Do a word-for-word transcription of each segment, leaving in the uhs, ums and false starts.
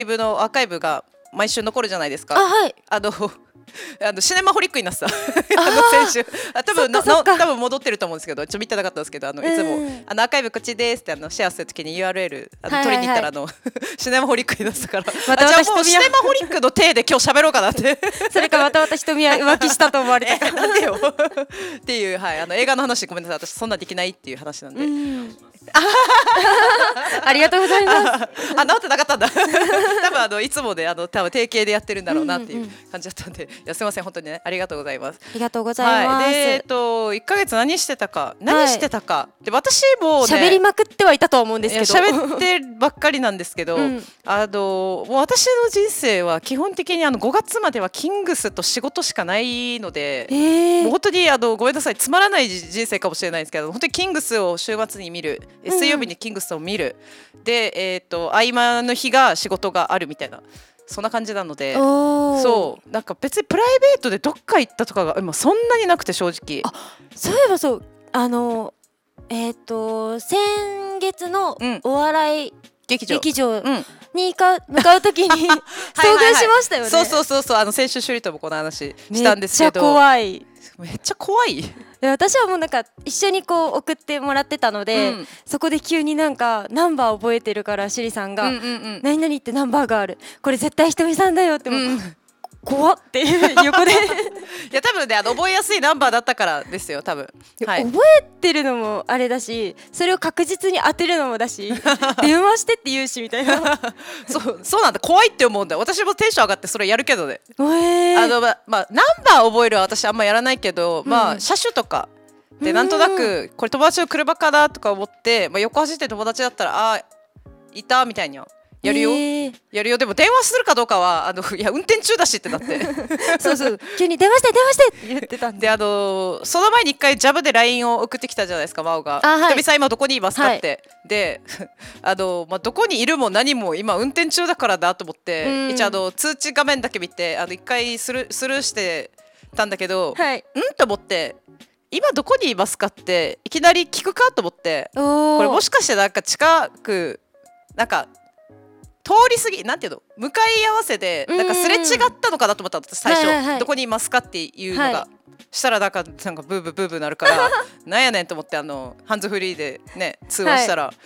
ブのアーカイブが毎週残るじゃないですか。 あ、はい。 あのあのシネマホリックになってたあの先週あ多分な多分戻ってると思うんですけど、ちょっと見てなかったんですけど、あのいつも、うん、あのアーカイブこっちですってあのシェアするときに ユーアールエル あの、はいはいはい、取りに行ったらあのシネマホリックになってたから、またあじゃあもうシネマホリックの体で今日喋ろうかなってそれかまた私瞳は浮気したと思われたえなんでよっていう、はい、あの映画の話ごめんなさい、私そんなできないっていう話なんで、うんありがとうございますあ、治ってなかったんだ多分あのいつもであの多分定型でやってるんだろうなっていう感じだったんで、うんうん、いやすいません本当にねありがとうございます。 ありがとうございます、 はい、でえっといっかげつ何してたか何してたか、はい、で私もね喋りまくってはいたとは思うんですけど喋ってばっかりなんですけど、うん、あのもう私の人生は基本的にあのごがつまではキングスと仕事しかないので、えー、もう本当にあのごめんなさいつまらない人生かもしれないですけど、本当にキングスを週末に見る、うん、水曜日にキングスを見るで、えー、と合間の日が仕事があるみたいなそんな感じなので、そうなんか別にプライベートでどっか行ったとかが今そんなになくて正直。 あ、そういえばそうあのえっ、ー、と先月のお笑い、うん、劇場、劇場にか向かうときに遭遇しましたよね。 そうそうそうそう、あの先週シュリともこの話したんですけど、 めっちゃ怖いめっちゃ怖い私はもうなんか一緒にこう送ってもらってたので、うん、そこで急になんかナンバー覚えてるからシュリさんが、うんうんうん、何々ってナンバーがあるこれ絶対ひとみさんだよってもう、うん、怖っていう横でいや多分ねあの覚えやすいナンバーだったからですよ多分、 はい、覚えてるのもあれだしそれを確実に当てるのもだし電話してって言うしみたいなそうそうなんだ、怖いって思うんだ。私もテンション上がってそれやるけどね、 えー、 あのま、まあ、ナンバー覚えるは私あんまやらないけど、うん、まあ車種とかでなんとなくこれ友達の車かなとか思って、まあ、横走って友達だったらあいたみたいにやるよ、えー、やるよ。でも電話するかどうかはあのいや運転中だしってなってそうそう急に電話して電話してって言ってたんで、 であのその前に一回ジャブで ライン を送ってきたじゃないですか真央が、はい、ひとみさん今どこにいますかって、はい、であの、まあ、どこにいるも何も今運転中だからだと思って、うん、一応あの通知画面だけ見てあの一回スルスルーしてたんだけど、はい、んと思って今どこにいますかっていきなり聞くかと思って、これもしかしてなんか近くなんか通り過ぎなんていうの向かい合わせでなんかすれ違ったのかなと思ったの最初、はいはいはい、どこにいますかっていうのが、はい、したらなんかなんかブーブーブーブーなるからなんやねんと思ってあのハンズフリーでね通話したら、はい、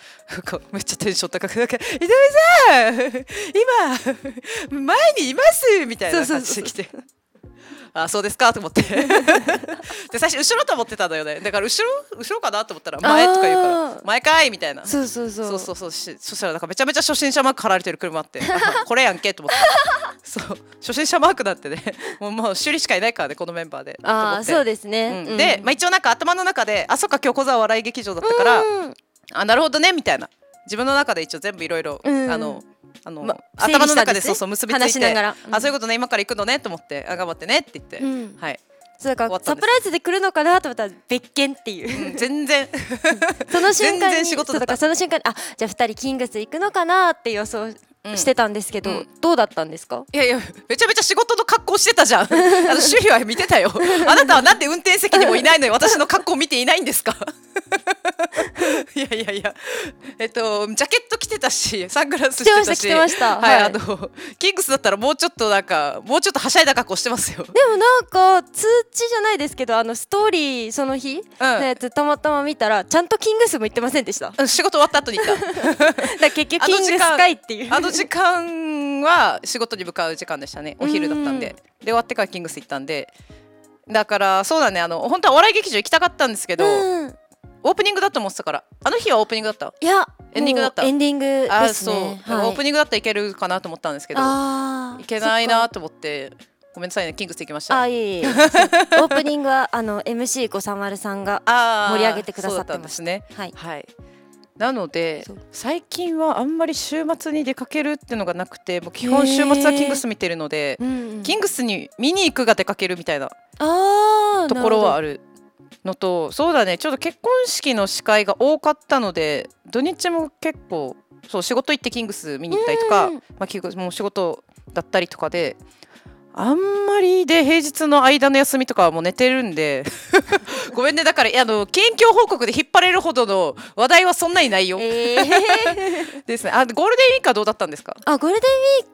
めっちゃテンション高くなんか「井上さん今前にいます」みたいな感じで来て。あそうですかと思ってで最初後ろと思ってたんだよね。だから後ろ後ろかなと思ったら前とか言うから前かいみたいな。 そうそうそうそうそうそうしそしたらなんかめちゃめちゃ初心者マーク貼られてる車あってこれやんけと思ってそう初心者マークだってねもうもう修理しかいないからねこのメンバーで。 あそうですね、 うん、で、まあ、一応なんか頭の中であそっか今日小沢笑い劇場だったから、うん、あなるほどねみたいな自分の中で一応全部いろいろあのあの、ま、頭の中でそうそう結びついて話しながら、 うん、あそういうことね今から行くのねと思ってあ頑張ってねって言って、うん、はいそうだからサプライズで来るのかなと思ったら別件っていう、 うん、全然その瞬間に全然仕事だった。 そうだからその瞬間にあじゃあふたりキングス行くのかなって予想してたんですけど、うん、どうだったんですか？ いやいやめちゃめちゃ仕事の格好してたじゃんあの周囲は見てたよあなたはなんで運転席にもいないのに私の格好を見ていないんですかいやいやいやえっとジャケット着てたしサングラスしてたし着てました着てました、 はい、はい、あのキングスだったらもうちょっとなんかもうちょっとはしゃいだ格好してますよ。でもなんか通知じゃないですけどあのストーリーその日のやつたまたま見たらちゃんとキングスも行ってませんでした？ うん、仕事終わった後に行っただ結局キングスかいっていうあの時間は仕事に向かう時間でしたね。お昼だったんでで終わってからキングス行ったんでだからそうだねあの本当はお笑い劇場行きたかったんですけど、うん、オープニングだと思ってたからあの日はオープニングだったいやエンディングだったエンディングですね。 あそう、はい、オープニングだったらいけるかなと思ったんですけどいけないなと思ってごめんなさいねキングス行きました。 あいえいえオープニングはあの エムシー ごさまるさんが盛り上げてくださってましたね。はい、はい、なので最近はあんまり週末に出かけるっていうのがなくてもう基本週末はキングス見てるので、うんうん、キングスに見に行くが出かけるみたいなところはあるのとそうだねちょっと結婚式の司会が多かったので土日も結構そう仕事行ってキングス見に行ったりとか、まあ、もう仕事だったりとかであんまりで平日の間の休みとかはもう寝てるんでごめんね。だからあの近況報告で引っ張れるほどの話題はそんなにないよ、えー、ですね。あ、ゴールデンウィークはどうだったんですか？ あ、ゴールデンウィー